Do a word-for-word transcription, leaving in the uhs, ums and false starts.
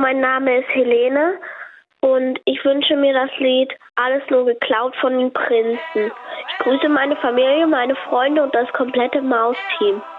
mein Name ist Helene und ich wünsche mir das Lied Alles nur geklaut von den Prinzen. Ich grüße meine Familie, meine Freunde und das komplette Maus-Team.